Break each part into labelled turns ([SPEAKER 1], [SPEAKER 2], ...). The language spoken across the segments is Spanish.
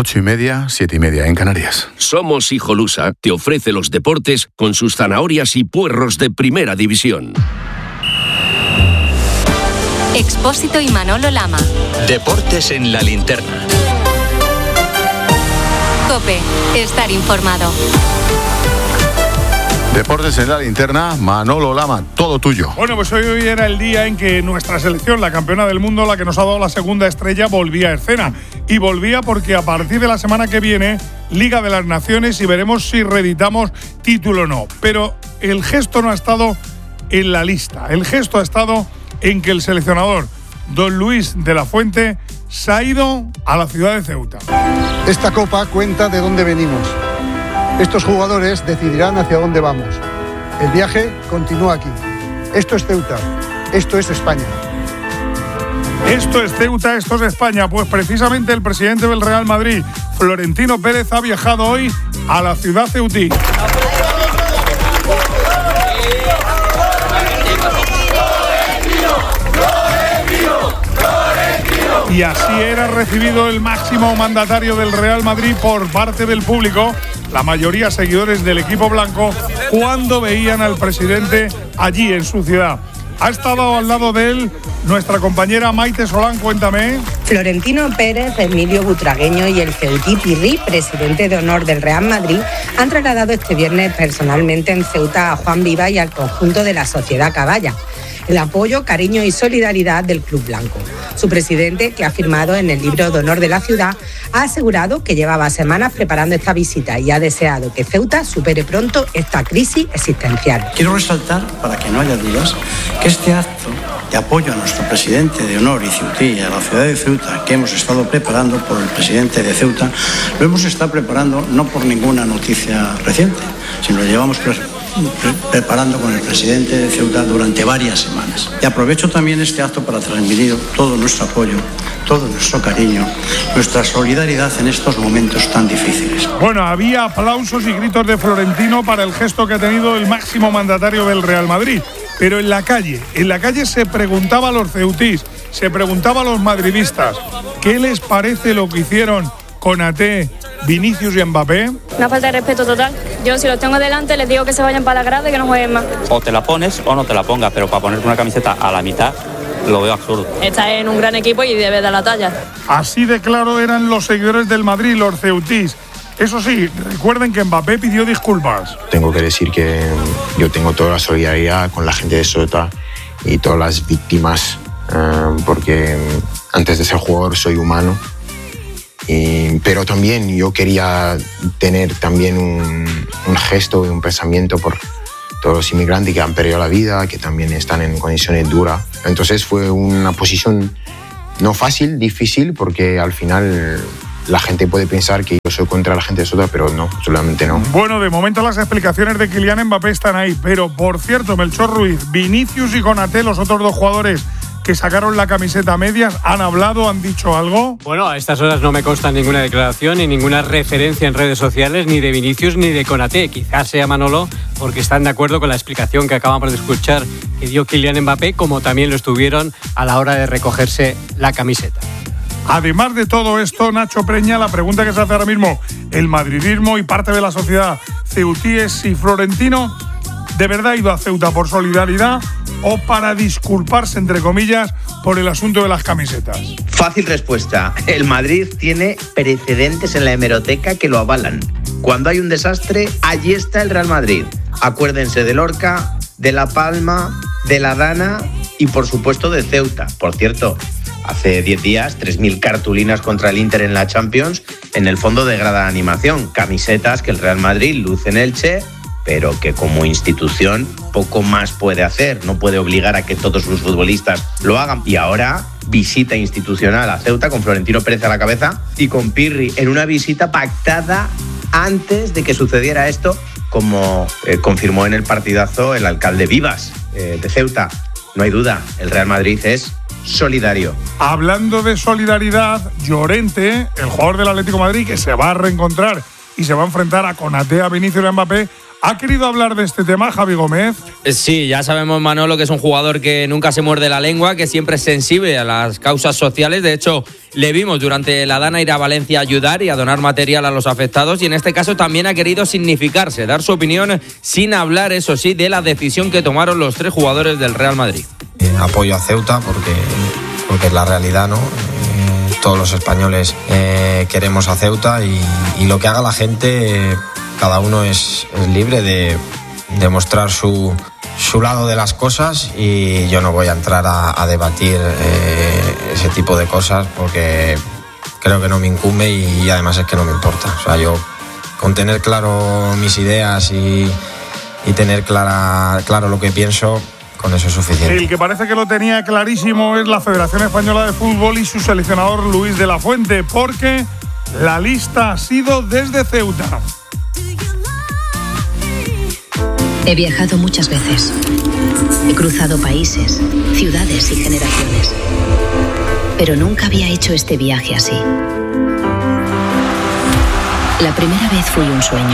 [SPEAKER 1] 8:30, 7:30 en Canarias.
[SPEAKER 2] Somos Hijolusa te ofrece los deportes con sus zanahorias y puerros de primera división.
[SPEAKER 3] Expósito y Manolo Lama.
[SPEAKER 4] Deportes en la linterna.
[SPEAKER 3] COPE. Estar informado.
[SPEAKER 1] Deportes en la linterna, Manolo Lama, todo tuyo.
[SPEAKER 5] Bueno, pues hoy era el día en que nuestra selección, la campeona del mundo, la que nos ha dado la segunda estrella, volvía a escena. Y volvía porque a partir de la semana que viene, Liga de las Naciones, y veremos si reeditamos título o no. Pero el gesto no ha estado en la lista. El gesto ha estado en que el seleccionador, don Luis de la Fuente, se ha ido a la ciudad de Ceuta.
[SPEAKER 6] Esta copa cuenta de dónde venimos. Estos jugadores decidirán hacia dónde vamos. El viaje continúa aquí. Esto es Ceuta. Esto es España.
[SPEAKER 5] Esto es Ceuta, esto es España. Pues precisamente el presidente del Real Madrid, Florentino Pérez, ha viajado hoy a la ciudad ceutí. Y así era recibido el máximo mandatario del Real Madrid por parte del público, la mayoría seguidores del equipo blanco, cuando veían al presidente allí en su ciudad. Ha estado al lado de él nuestra compañera Maite Solán, cuéntame.
[SPEAKER 7] Florentino Pérez, Emilio Butragueño y el ceutí Pirri, presidente de honor del Real Madrid, han trasladado este viernes personalmente en Ceuta a Juan Viva y al conjunto de la sociedad caballa el apoyo, cariño y solidaridad del Club Blanco. Su presidente, que ha firmado en el libro de honor de la ciudad, ha asegurado que llevaba semanas preparando esta visita y ha deseado que Ceuta supere pronto esta crisis existencial.
[SPEAKER 8] Quiero resaltar, para que no haya dudas, que este acto de apoyo a nuestro presidente de honor y ceutí, a la ciudad de Ceuta, que hemos estado preparando por el presidente de Ceuta, lo hemos estado preparando no por ninguna noticia reciente, sino lo llevamos preparando con el presidente de Ceuta durante varias semanas. Y aprovecho también este acto para transmitir todo nuestro apoyo, todo nuestro cariño, nuestra solidaridad en estos momentos tan difíciles.
[SPEAKER 5] Bueno, había aplausos y gritos de Florentino para el gesto que ha tenido el máximo mandatario del Real Madrid. Pero en la calle se preguntaba a los ceutís, se preguntaba a los madridistas, ¿qué les parece lo que hicieron Konaté, Vinicius y Mbappé?
[SPEAKER 9] Una falta de respeto total. Yo si los tengo delante les digo que se vayan para la grada y que no jueguen más.
[SPEAKER 10] O te la pones o no te la pongas, pero para ponerte una camiseta a la mitad lo veo absurdo.
[SPEAKER 9] Estás en un gran equipo y debes dar la talla.
[SPEAKER 5] Así de claro eran los seguidores del Madrid, los ceutís. Eso sí, recuerden que Mbappé pidió disculpas.
[SPEAKER 11] Tengo que decir que yo tengo toda la solidaridad con la gente de Ceuta y todas las víctimas, porque antes de ser jugador soy humano. Pero también yo quería tener también un gesto y un pensamiento por todos los inmigrantes que han perdido la vida, que también están en condiciones duras. Entonces fue una posición no fácil, difícil, porque al final la gente puede pensar que yo soy contra la gente de Ceuta, pero no, solamente no.
[SPEAKER 5] Bueno, de momento las explicaciones de Kylian Mbappé están ahí, pero por cierto, Melchor Ruiz, Vinicius y Konaté, los otros dos jugadores que sacaron la camiseta a medias, ¿han hablado, han dicho algo?
[SPEAKER 12] Bueno, a estas horas no me consta ninguna declaración ni ninguna referencia en redes sociales, ni de Vinicius ni de Konaté. Quizás sea Manolo, porque están de acuerdo con la explicación que acabamos de escuchar que dio Kylian Mbappé, como también lo estuvieron a la hora de recogerse la camiseta.
[SPEAKER 5] Además de todo esto, Nacho Preña, la pregunta que se hace ahora mismo el madridismo y parte de la sociedad ceutí es si Florentino de verdad ha ido a Ceuta por solidaridad o para disculparse, entre comillas, por el asunto de las camisetas.
[SPEAKER 13] Fácil respuesta. El Madrid tiene precedentes en la hemeroteca que lo avalan. Cuando hay un desastre, allí está el Real Madrid. Acuérdense de Lorca, de La Palma, de La Dana y, por supuesto, de Ceuta. Por cierto, hace 10 días, 3.000 cartulinas contra el Inter en la Champions en el fondo de grada de animación. Camisetas que el Real Madrid luce en Elche, pero que como institución poco más puede hacer. No puede obligar a que todos sus futbolistas lo hagan. Y ahora, visita institucional a Ceuta con Florentino Pérez a la cabeza y con Pirri en una visita pactada antes de que sucediera esto, como confirmó en el partidazo el alcalde Vivas de Ceuta. No hay duda, el Real Madrid es solidario.
[SPEAKER 5] Hablando de solidaridad, Llorente, el jugador del Atlético de Madrid, que se va a reencontrar y se va a enfrentar a Konaté, a Vinicius y a Mbappé, ¿Ha querido hablar de este tema Javi Gómez?
[SPEAKER 14] Sí, ya sabemos, Manolo, que es un jugador que nunca se muerde la lengua, que siempre es sensible a las causas sociales. De hecho, le vimos durante la Dana ir a Valencia a ayudar y a donar material a los afectados, y en este caso también ha querido significarse, dar su opinión sin hablar, eso sí, de la decisión que tomaron los 3 jugadores del Real Madrid.
[SPEAKER 11] Apoyo a Ceuta porque es la realidad, ¿no? Todos los españoles queremos a Ceuta y lo que haga la gente, cada uno es libre de mostrar su lado de las cosas, y yo no voy a entrar a debatir ese tipo de cosas porque creo que no me incumbe y además es que no me importa. O sea, yo con tener claro mis ideas y tener claro lo que pienso, con eso es suficiente.
[SPEAKER 5] El que parece que lo tenía clarísimo es la Federación Española de Fútbol y su seleccionador Luis de la Fuente, porque la lista ha sido desde Ceuta.
[SPEAKER 15] He viajado muchas veces. He cruzado países, ciudades y generaciones. Pero nunca había hecho este viaje así. La primera vez fue un sueño.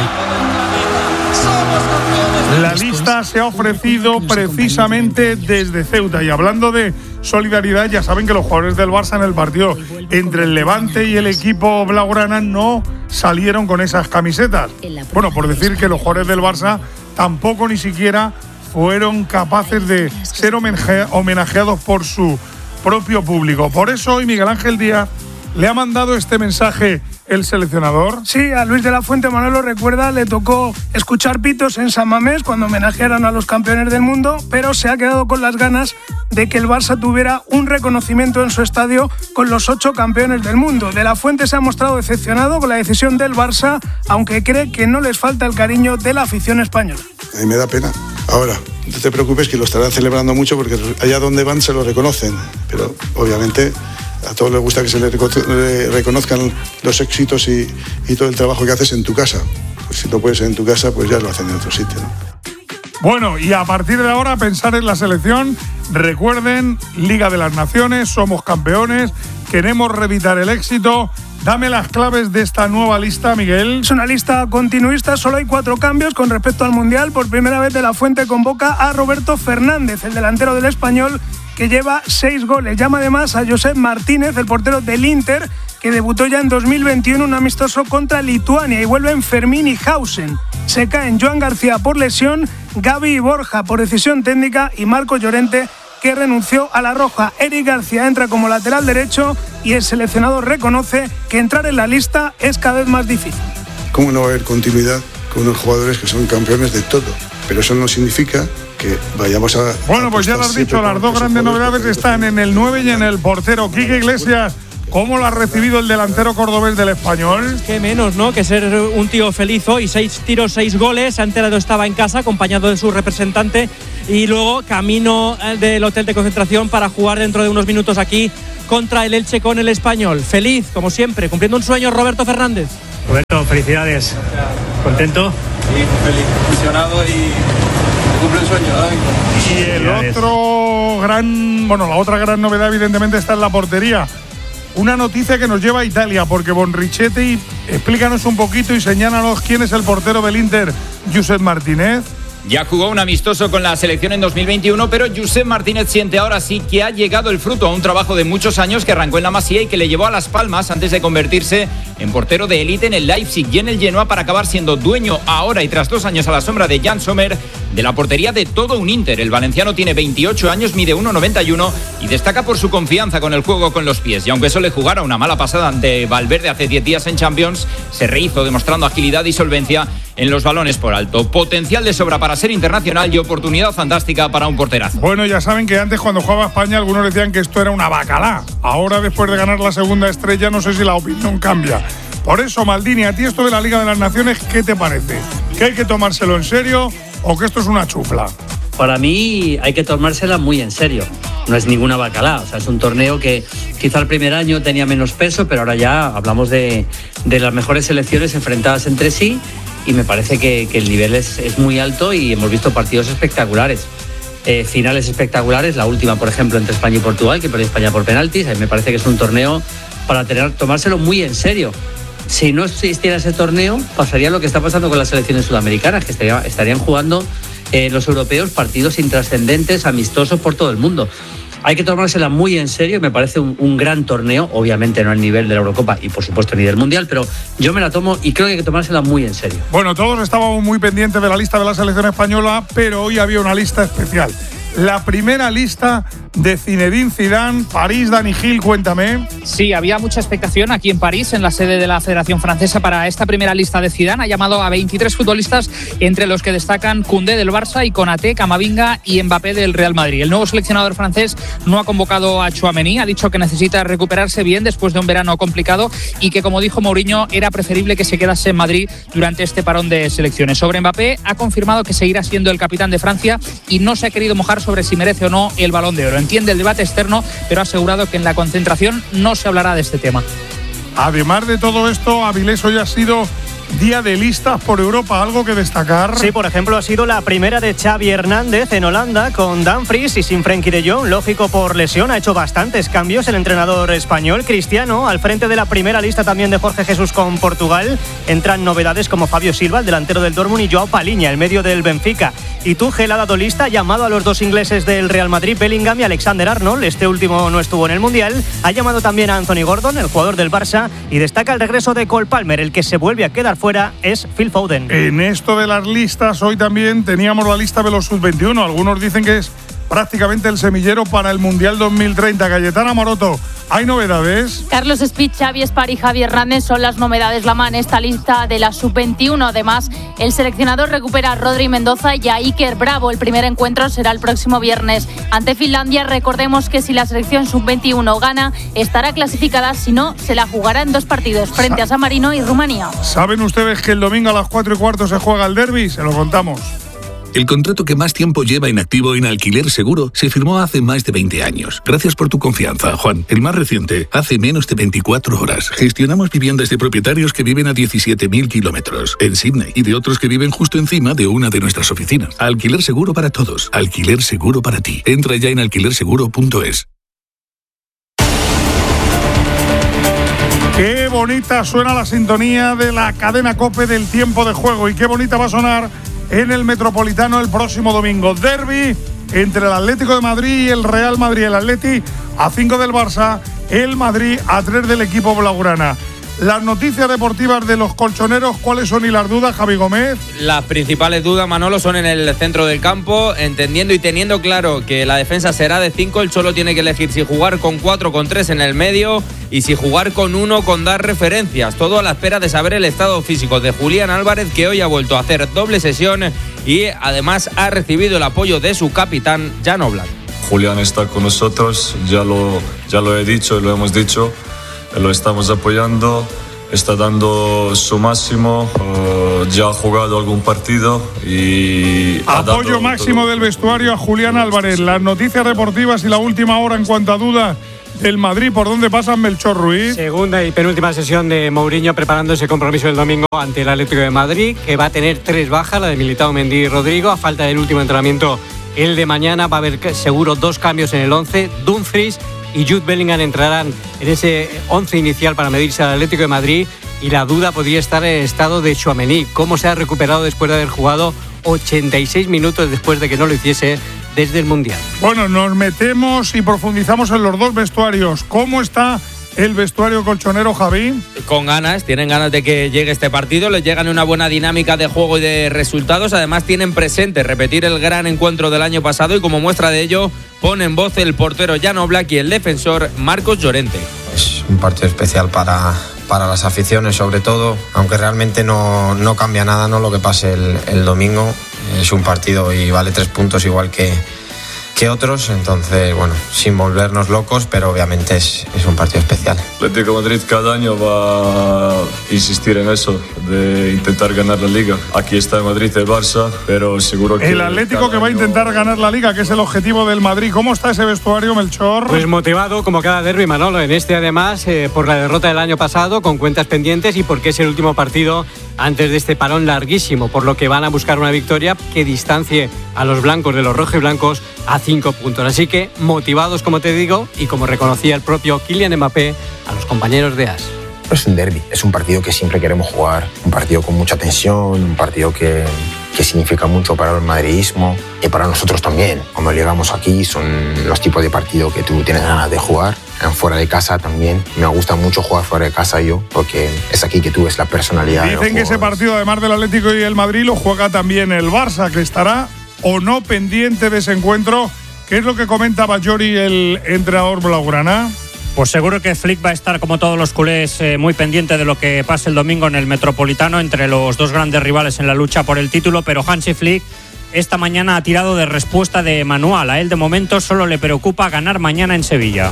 [SPEAKER 5] La lista se ha ofrecido precisamente desde Ceuta. Y hablando de solidaridad, ya saben que los jugadores del Barça en el partido entre el Levante y el equipo blaugrana no salieron con esas camisetas. Bueno, por decir que los jugadores del Barça tampoco ni siquiera fueron capaces de ser homenajeados por su propio público. Por eso hoy Miguel Ángel Díaz le ha mandado este mensaje el seleccionador.
[SPEAKER 16] Sí, a Luis de la Fuente, Manolo, recuerda, le tocó escuchar pitos en San Mamés cuando homenajearon a los campeones del mundo, pero se ha quedado con las ganas de que el Barça tuviera un reconocimiento en su estadio con los 8 campeones del mundo. De la Fuente se ha mostrado decepcionado con la decisión del Barça, aunque cree que no les falta el cariño de la afición española.
[SPEAKER 17] A mí me da pena. Ahora, no te preocupes que lo estarán celebrando mucho porque allá donde van se lo reconocen, pero obviamente a todos les gusta que se les reconozcan los éxitos y todo el trabajo que haces en tu casa. Pues si no puedes en tu casa, pues ya lo hacen en otro sitio, ¿no?
[SPEAKER 5] Bueno, y a partir de ahora pensar en la selección. Recuerden, Liga de las Naciones, somos campeones, queremos reeditar el éxito. Dame las claves de esta nueva lista, Miguel.
[SPEAKER 16] Es una lista continuista, solo hay 4 cambios con respecto al Mundial. Por primera vez de la Fuente convoca a Roberto Fernández, el delantero del Español, que lleva 6 goles. Llama además a Josep Martínez, el portero del Inter, que debutó ya en 2021 un amistoso contra Lituania, y vuelven Fermín y Hausen. Se caen Joan García por lesión, Gavi y Borja por decisión técnica y Marco Llorente, que renunció a la roja. Eric García entra como lateral derecho y el seleccionador reconoce que entrar en la lista es cada vez más difícil.
[SPEAKER 17] ¿Cómo no va a haber continuidad con unos jugadores que son campeones de todo? Pero eso no significa que vayamos a...
[SPEAKER 5] Bueno, pues ya lo has dicho, las 2 grandes novedades están en el 9 y en el portero. Quique Iglesias, ¿cómo lo ha recibido el delantero cordobés del Español?
[SPEAKER 18] Qué menos, ¿no? Que ser un tío feliz hoy. 6 tiros, 6 goles. Se ha enterado, estaba en casa acompañado de su representante y luego camino del hotel de concentración para jugar dentro de unos minutos aquí contra el Elche con el Español. Feliz, como siempre, cumpliendo un sueño, Roberto Fernández.
[SPEAKER 19] Roberto, felicidades. ¿Contento?
[SPEAKER 20] Sí, feliz, ilusionado y cumple el sueño, David.
[SPEAKER 5] Y la otra gran novedad evidentemente está en la portería. Una noticia que nos lleva a Italia, porque Bonrichetti, explícanos un poquito y señálanos quién es el portero del Inter, Josep Martínez.
[SPEAKER 21] Ya jugó un amistoso con la selección en 2021, pero Josep Martínez siente ahora sí que ha llegado el fruto a un trabajo de muchos años que arrancó en la Masía y que le llevó a Las Palmas antes de convertirse en portero de élite en el Leipzig y en el Genoa para acabar siendo dueño ahora y tras 2 años a la sombra de Jan Sommer de la portería de todo un Inter. El valenciano tiene 28 años, mide 1,91 y destaca por su confianza con el juego con los pies. Y aunque eso le jugara una mala pasada ante Valverde hace 10 días en Champions, se rehizo demostrando agilidad y solvencia en los balones por alto. Potencial de sobra para ser internacional y oportunidad fantástica para un porterazo.
[SPEAKER 5] Bueno, ya saben que antes cuando jugaba España algunos decían que esto era una bacalá. Ahora, después de ganar la segunda estrella, no sé si la opinión cambia. Por eso, Maldini, a ti esto de la Liga de las Naciones, ¿qué te parece? ¿Que hay que tomárselo en serio o que esto es una chufla?
[SPEAKER 22] Para mí hay que tomársela muy en serio. No es ninguna bacalá, o sea, es un torneo que quizá el primer año tenía menos peso, pero ahora ya hablamos de las mejores selecciones enfrentadas entre sí y me parece que el nivel es muy alto y hemos visto partidos espectaculares. Finales espectaculares, la última, por ejemplo, entre España y Portugal, que perdió España por penaltis. A mí me parece que es un torneo para tomárselo muy en serio. Si no existiera ese torneo, pasaría lo que está pasando con las selecciones sudamericanas, que estarían jugando los europeos partidos intrascendentes, amistosos por todo el mundo. Hay que tomársela muy en serio, me parece un gran torneo, obviamente no al nivel de la Eurocopa y por supuesto ni del Mundial, pero yo me la tomo y creo que hay que tomársela muy en serio.
[SPEAKER 5] Bueno, todos estábamos muy pendientes de la lista de la selección española, pero hoy había una lista especial. La primera lista de Zinedine Zidane, París. Dani Gil, cuéntame.
[SPEAKER 2] Sí, había mucha expectación aquí en París, en la sede de la Federación Francesa, para esta primera lista de Zidane. Ha llamado a 23 futbolistas, entre los que destacan Koundé del Barça y Konaté, Camavinga y Mbappé del Real Madrid. El nuevo seleccionador francés no ha convocado a Tchouaméni, ha dicho que necesita recuperarse bien después de un verano complicado y que, como dijo Mourinho, era preferible que se quedase en Madrid durante este parón de selecciones. Sobre Mbappé, ha confirmado que seguirá siendo el capitán de Francia y no se ha querido mojar sobre si merece o no el Balón de Oro. Entiende el debate externo, pero ha asegurado que en la concentración no se hablará de este tema.
[SPEAKER 5] Además de todo esto, Avilés, hoy ha sido día de listas por Europa, ¿algo que destacar?
[SPEAKER 4] Sí, por ejemplo, ha sido la primera de Xavi Hernández en Holanda con Dumfries y sin Frenkie de Jong, lógico por lesión. Ha hecho bastantes cambios el entrenador español. Cristiano al frente de la primera lista también de Jorge Jesús con Portugal. Entran novedades como Fabio Silva, el delantero del Dortmund, y Joao Paliña, el medio del Benfica. Y Tuchel ha dado lista, ha llamado a los dos ingleses del Real Madrid, Bellingham y Alexander Arnold. Este último no estuvo en el Mundial. Ha llamado también a Anthony Gordon, el jugador del Barça, y destaca el regreso de Cole Palmer. El que se vuelve a quedar fuera es Phil Foden.
[SPEAKER 5] En esto de las listas, hoy también teníamos la lista de los sub-21. Algunos dicen que es prácticamente el semillero para el Mundial 2030. Cayetana Maroto, ¿hay novedades?
[SPEAKER 23] Carlos Speed, Xavi Espar y Javi Hernández son las novedades, Lama, en esta lista de la sub-21. Además, el seleccionador recupera a Rodri Mendoza y a Iker Bravo. El primer encuentro será el próximo viernes ante Finlandia. Recordemos que si la selección sub-21 gana, estará clasificada. Si no, se la jugará en 2 partidos frente a San Marino y Rumanía.
[SPEAKER 5] ¿Saben ustedes que el domingo a las 4:15 se juega el derbi? Se lo contamos.
[SPEAKER 24] El contrato que más tiempo lleva inactivo en Alquiler Seguro se firmó hace más de 20 años. Gracias por tu confianza, Juan. El más reciente, hace menos de 24 horas. Gestionamos viviendas de propietarios que viven a 17.000 kilómetros en Sydney y de otros que viven justo encima de una de nuestras oficinas. Alquiler Seguro para todos. Alquiler Seguro para ti. Entra ya en alquilerseguro.es.
[SPEAKER 5] Qué bonita suena la sintonía de la cadena COPE del tiempo de juego y qué bonita va a sonar en el Metropolitano el próximo domingo. Derbi entre el Atlético de Madrid y el Real Madrid. El Atleti a 5 del Barça, el Madrid a 3 del equipo blaugrana. Las noticias deportivas de los colchoneros, ¿cuáles son y las dudas, Javi Gómez?
[SPEAKER 14] Las principales dudas, Manolo, son en el centro del campo, entendiendo y teniendo claro que la defensa será de 5, el Cholo tiene que elegir si jugar con 4, con 3 en el medio y si jugar con 1, con dar referencias. Todo a la espera de saber el estado físico de Julián Álvarez, que hoy ha vuelto a hacer doble sesión y además ha recibido el apoyo de su capitán, Jan Oblak.
[SPEAKER 25] Julián está con nosotros, ya lo he dicho y lo hemos dicho. Lo estamos apoyando, está dando su máximo, ya ha jugado algún partido y
[SPEAKER 5] apoyo máximo todo del vestuario a Julián Álvarez. Las noticias deportivas y la última hora en cuanto a dudas del Madrid, ¿por dónde pasan Melchor Ruiz?
[SPEAKER 12] Segunda y penúltima sesión de Mourinho preparando ese compromiso del domingo ante el Atlético de Madrid, que va a tener 3 bajas, la de Militao, Mendy y Rodrigo. A falta del último entrenamiento, el de mañana, va a haber seguro 2 cambios en el 11. Dumfries y Jude Bellingham entrarán en ese 11 inicial para medirse al Atlético de Madrid, y la duda podría estar en el estado de Tchouaméni, cómo se ha recuperado después de haber jugado 86 minutos después de que no lo hiciese desde el Mundial.
[SPEAKER 5] Bueno, nos metemos y profundizamos en los 2 vestuarios. ¿Cómo está el vestuario colchonero, Javi?
[SPEAKER 14] Con ganas, tienen ganas de que llegue este partido, les llegan una buena dinámica de juego y de resultados, además tienen presente repetir el gran encuentro del año pasado y como muestra de ello pone en voz el portero Jan Oblak y el defensor Marcos Llorente.
[SPEAKER 11] Es un partido especial para las aficiones sobre todo, aunque realmente no cambia nada, ¿no? Lo que pase el domingo. Es un partido y vale 3 puntos igual que otros, entonces bueno, sin volvernos locos, pero obviamente es un partido especial.
[SPEAKER 25] El Atlético de Madrid cada año va a insistir en eso, de intentar ganar la Liga. Aquí está el Madrid, el Barça, pero seguro que...
[SPEAKER 5] El Atlético que va a intentar ganar la Liga, que es el objetivo del Madrid. ¿Cómo está ese vestuario, Melchor?
[SPEAKER 12] Pues motivado, como cada derbi, Manolo, en este además, por la derrota del año pasado, con cuentas pendientes y porque es el último partido antes de este parón larguísimo, por lo que van a buscar una victoria que distancie a los blancos de los rojiblancos a 5 puntos. Así que motivados, como te digo, y como reconocía el propio Kylian Mbappé, a los compañeros de AS.
[SPEAKER 11] es un derbi, es un partido que siempre queremos jugar, un partido con mucha tensión, un partido que significa mucho para el madridismo y para nosotros también. Cuando llegamos aquí son los tipos de partido que tú tienes ganas de jugar. Fuera de casa también, me gusta mucho jugar fuera de casa yo, porque es aquí que tú ves la personalidad.
[SPEAKER 5] Dicen que ese partido, además del Atlético y el Madrid, lo juega también el Barça, que estará o no pendiente de ese encuentro. ¿Qué es lo que comenta Bajori, el entrenador blaugrana?
[SPEAKER 1] Pues seguro que Flick va a estar, como todos los culés, muy pendiente de lo que pase el domingo en el Metropolitano entre los dos grandes rivales en la lucha por el título, pero Hansi Flick esta mañana ha tirado de respuesta de manual. A él de momento solo le preocupa ganar mañana en Sevilla.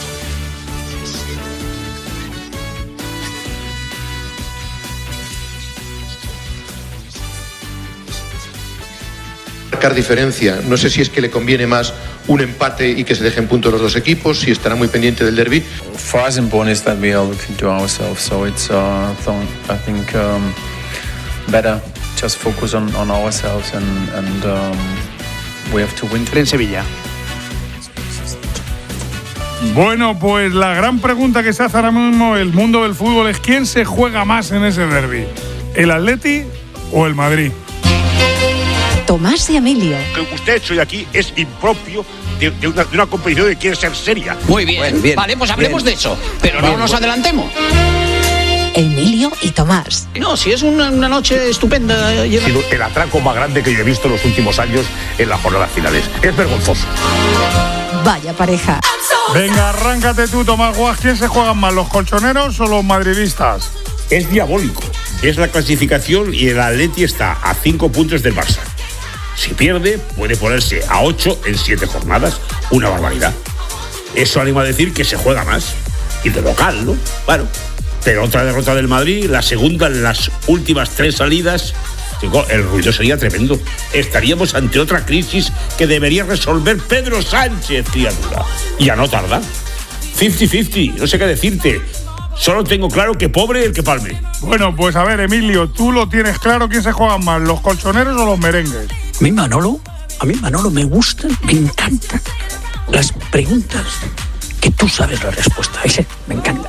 [SPEAKER 3] Marcar diferencia. No sé si es que le conviene más un empate y que se dejen puntos los dos equipos, si estará muy pendiente del derbi.
[SPEAKER 20] For us important is that we are looking to ourselves, so it's I think better just focus on ourselves and we have to win
[SPEAKER 4] en Sevilla.
[SPEAKER 5] Bueno, pues la gran pregunta que se hace ahora mismo el mundo del fútbol es ¿quién se juega más en ese derbi? ¿El Atleti o el Madrid?
[SPEAKER 6] Tomás y Emilio.
[SPEAKER 7] Lo que usted ha hecho hoy aquí es impropio de una competición que quiere ser seria.
[SPEAKER 8] Muy bien, bueno, bien, vale, pues hablemos de eso, pero no nos adelantemos.
[SPEAKER 6] Emilio y Tomás.
[SPEAKER 8] No, si es una noche estupenda.
[SPEAKER 7] Ha sido el atraco más grande que yo he visto en los últimos años en las jornadas finales. Es vergonzoso.
[SPEAKER 6] Vaya pareja.
[SPEAKER 5] Venga, arráncate tú, Tomás Guas. ¿Quién se juegan más, los colchoneros o los madridistas?
[SPEAKER 7] Es diabólico. Es la clasificación y el Atleti está a 5 puntos del Barça. Si pierde, puede ponerse a 8 en 7 jornadas. Una barbaridad. Eso anima a decir que se juega más. Y de local, ¿no? Bueno, pero otra derrota del Madrid, la segunda en las últimas 3 salidas. El ruido sería tremendo. Estaríamos ante otra crisis que debería resolver Pedro Sánchez, criatura. Y a no tardar. 50-50, no sé qué decirte. Solo tengo claro que pobre el que palme.
[SPEAKER 5] Bueno, pues a ver, Emilio, ¿tú lo tienes claro quién se juegan más, los colchoneros o los merengues?
[SPEAKER 8] A mí Manolo me gustan, me encantan las preguntas que tú sabes la respuesta. Ese me encanta.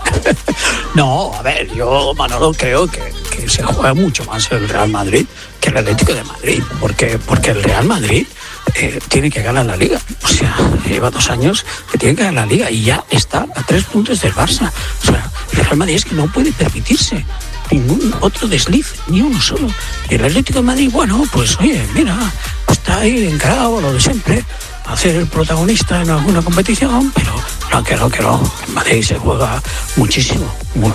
[SPEAKER 8] No, a ver, yo, Manolo, creo que se juega mucho más el Real Madrid que el Atlético de Madrid, porque el Real Madrid tiene que ganar la Liga. O sea, lleva 2 años que tiene que ganar la Liga y ya está a 3 puntos del Barça. O sea, el Real Madrid es que no puede permitirse ningún otro desliz, ni uno solo. Y el Atlético de Madrid, bueno, pues oye, mira, está ahí encarado lo de siempre, a ser el protagonista en alguna competición, pero no. En Madrid se juega muchísimo.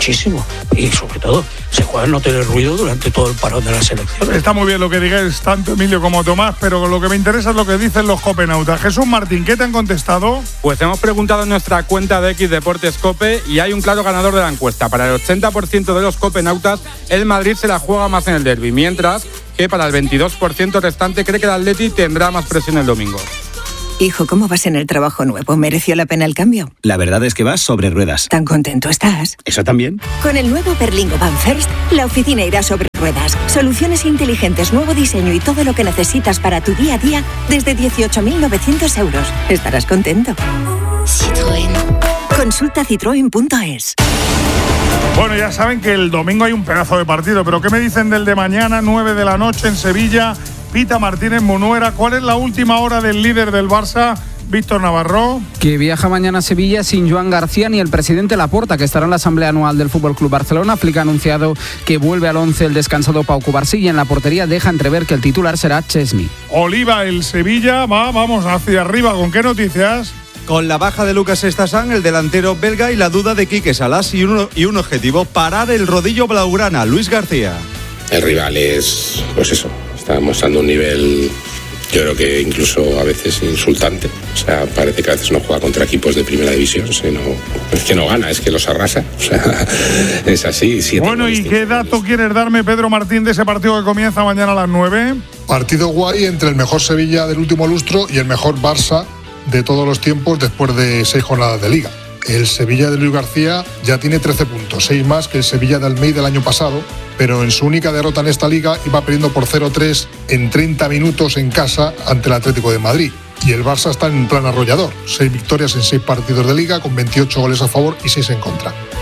[SPEAKER 8] Y sobre todo, se juega en no tener ruido durante todo el parón de la selección.
[SPEAKER 5] Está muy bien lo que digáis tanto Emilio como Tomás, pero lo que me interesa es lo que dicen los copenautas. Jesús Martín, ¿qué te han contestado?
[SPEAKER 26] Pues hemos preguntado en nuestra cuenta de X Deportes Cope y hay un claro ganador de la encuesta. Para el 80% de los copenautas, el Madrid se la juega más en el derbi, mientras que para el 22% restante cree que el Atleti tendrá más presión el domingo.
[SPEAKER 6] Hijo, ¿cómo vas en el trabajo nuevo? ¿Mereció la pena el cambio?
[SPEAKER 27] La verdad es que vas sobre ruedas.
[SPEAKER 6] ¿Tan contento estás?
[SPEAKER 27] ¿Eso también?
[SPEAKER 6] Con el nuevo Berlingo Van First, la oficina irá sobre ruedas. Soluciones inteligentes, nuevo diseño y todo lo que necesitas para tu día a día desde 18.900 euros. Estarás contento. Citroën. Consulta citroen.es.
[SPEAKER 5] Bueno, ya saben que el domingo hay un pedazo de partido, pero ¿qué me dicen del de mañana, 9 de la noche en Sevilla? Pita Martínez Munuera, ¿cuál es la última hora del líder del Barça, Víctor Navarro?
[SPEAKER 28] Que viaja mañana a Sevilla sin Joan García ni el presidente Laporta, que estará en la asamblea anual del FC Barcelona. Flick ha anunciado que vuelve al 11 el descansado Pau Cubarsí y en la portería deja entrever que el titular será Chesney.
[SPEAKER 5] Oliva, el Sevilla, vamos hacia arriba, ¿con qué noticias?
[SPEAKER 29] Con la baja de Lucas Estasán, el delantero belga, y la duda de Quique Salas y un objetivo, parar el rodillo blaugrana, Luis García.
[SPEAKER 30] El rival es, pues eso, está mostrando un nivel, yo creo que incluso a veces insultante. O sea, parece que a veces no juega contra equipos de primera división, sino es que no gana, es que los arrasa. O sea, es así.
[SPEAKER 5] Bueno, ¿y qué dato quieres darme, Pedro Martín, de ese partido que comienza mañana a las 9?
[SPEAKER 31] Partido guay entre el mejor Sevilla del último lustro y el mejor Barça de todos los tiempos después de 6 jornadas de Liga. El Sevilla de Luis García ya tiene 13 puntos, 6 más que el Sevilla de Almeida del año pasado, pero en su única derrota en esta liga iba perdiendo por 0-3 en 30 minutos en casa ante el Atlético de Madrid. Y el Barça está en plan arrollador, 6 victorias en 6 partidos de liga con 28 goles a favor y 6 en contra.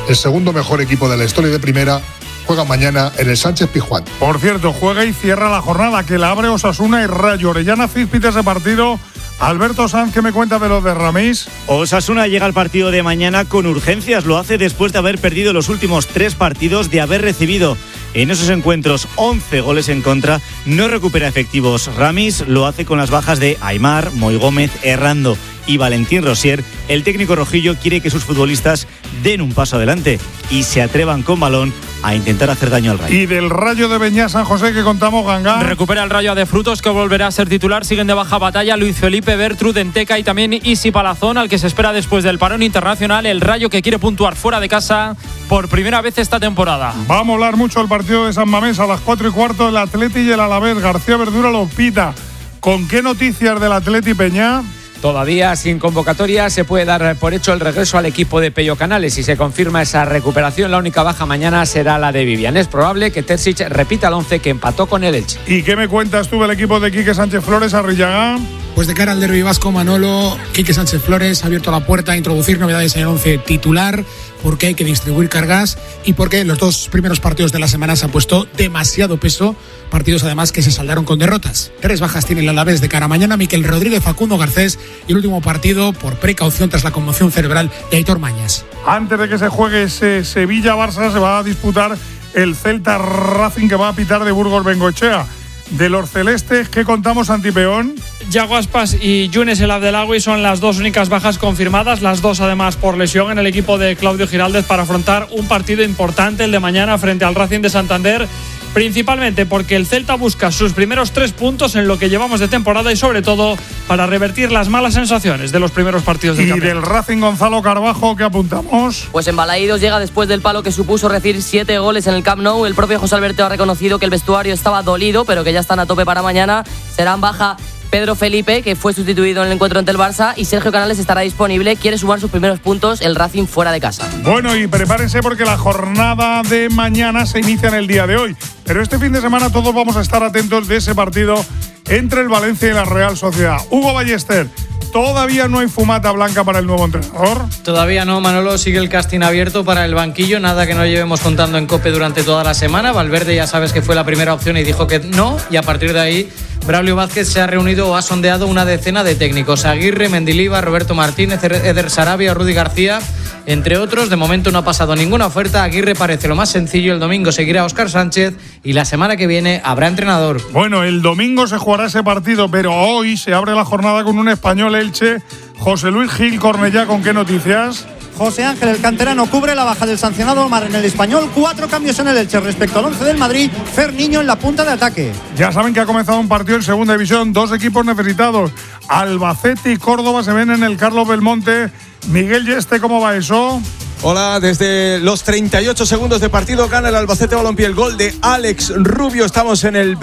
[SPEAKER 31] el segundo mejor equipo de la historia de primera, juega mañana en el Sánchez Pizjuán.
[SPEAKER 5] Por cierto, juega y cierra la jornada, que la abre Osasuna y Rayo. Orellana Císpite ese partido. Alberto Sanz, ¿qué me cuenta de los de Ramis?
[SPEAKER 2] Osasuna llega al partido de mañana con urgencias. Lo hace después de haber perdido los últimos 3 partidos, de haber recibido en esos encuentros 11 goles en contra. No recupera efectivos. Ramis lo hace con las bajas de Aimar, Moy Gómez, Errando y Valentín Rosier. El técnico rojillo quiere que sus futbolistas den un paso adelante y se atrevan con balón a intentar hacer daño al Rayo.
[SPEAKER 5] Y del Rayo de Beñá San José, que contamos, Ganga.
[SPEAKER 9] Recupera el Rayo a De Frutos, que volverá a ser titular. Siguen de baja Batalla, Luis Felipe, Bertrud, Enteca y también Isi Palazón, al que se espera después del parón internacional. El Rayo, que quiere puntuar fuera de casa por primera vez esta temporada.
[SPEAKER 5] Va a molar mucho el partido de San Mamés a las 4:15. El Atleti y el Alavés. García Verdura lo pita. ¿Con qué noticias del Atleti, Peñá?
[SPEAKER 10] Todavía sin convocatoria se puede dar por hecho el regreso al equipo de Pello Canales. Si se confirma esa recuperación, la única baja mañana será la de Vivian. Es probable que Terzic repita el 11 que empató con el Elche.
[SPEAKER 5] ¿Y qué me cuentas tú del equipo de Quique Sánchez Flores, Arrillaga?
[SPEAKER 13] Pues de cara al derbi vasco, Manolo, Quique Sánchez Flores ha abierto la puerta a introducir novedades en el 11 titular, porque hay que distribuir cargas y porque los 2 primeros partidos de la semana se ha puesto demasiado peso, partidos además que se saldaron con derrotas. 3 bajas tiene el Alavés de cara a mañana: Miquel Rodríguez, Facundo Garcés, y el último partido por precaución tras la conmoción cerebral de Aitor Mañas.
[SPEAKER 5] Antes de que se juegue ese Sevilla-Barça, se va a disputar el Celta Racing, que va a pitar de Burgos Bengoechea. De los celestes, ¿qué contamos, Antipeón?
[SPEAKER 9] Yago Aspas y Younes El Abdelagui son las 2 únicas bajas confirmadas, las 2 además por lesión en el equipo de Claudio Giraldez para afrontar un partido importante, el de mañana frente al Racing de Santander, principalmente porque el Celta busca sus primeros 3 puntos en lo que llevamos de temporada y sobre todo para revertir las malas sensaciones de los primeros partidos del campeonato.
[SPEAKER 5] Y del Racing, Gonzalo Carbajo, ¿qué apuntamos?
[SPEAKER 15] Pues en Balaídos llega después del palo que supuso recibir 7 goles en el Camp Nou. El propio José Alberto ha reconocido que el vestuario estaba dolido, pero que ya están a tope para mañana. Serán baja Pedro Felipe, que fue sustituido en el encuentro ante el Barça, y Sergio Canales estará disponible. Quiere sumar sus primeros puntos el Racing fuera de casa.
[SPEAKER 5] Bueno, y prepárense porque la jornada de mañana se inicia en el día de hoy. Pero este fin de semana todos vamos a estar atentos de ese partido entre el Valencia y la Real Sociedad. Hugo Ballester, ¿todavía no hay fumata blanca para el nuevo entrenador?
[SPEAKER 9] Todavía no, Manolo. Sigue el casting abierto para el banquillo. Nada que no llevemos contando en COPE durante toda la semana. Valverde ya sabes que fue la primera opción y dijo que no. Y a partir de ahí, Braulio Vázquez se ha reunido o ha sondeado una decena de técnicos: Aguirre, Mendilibar, Roberto Martínez, Eder Sarabia, Rudy García, entre otros. De momento no ha pasado ninguna oferta. Aguirre parece lo más sencillo. El domingo seguirá Óscar Sánchez y la semana que viene habrá entrenador.
[SPEAKER 5] Bueno, el domingo se jugará ese partido, pero hoy se abre la jornada con un español Elche. José Luis Gil Cornellá, ¿con qué noticias?
[SPEAKER 16] José Ángel, el canterano, cubre la baja del sancionado Omar en el Español. 4 cambios en el Elche respecto al 11 del Madrid. Fer Niño en la punta de ataque.
[SPEAKER 5] Ya saben que ha comenzado un partido en segunda división. 2 equipos necesitados. Albacete y Córdoba se ven en el Carlos Belmonte. Miguel Yeste, ¿cómo va eso?
[SPEAKER 17] Hola, desde los 38 segundos de partido gana el Albacete Balompié, el gol de Alex Rubio. Estamos en el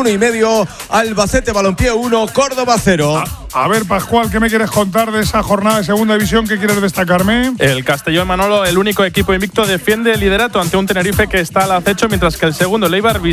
[SPEAKER 17] 21,5. Albacete Balompié 1, Córdoba 0.
[SPEAKER 5] A ver, Pascual, ¿qué me quieres contar de esa jornada de segunda división? ¿Qué quieres destacarme?
[SPEAKER 18] El Castellón, Manolo, el único equipo invicto, defiende el liderato ante un Tenerife que está al acecho, mientras que el segundo, el Eibar,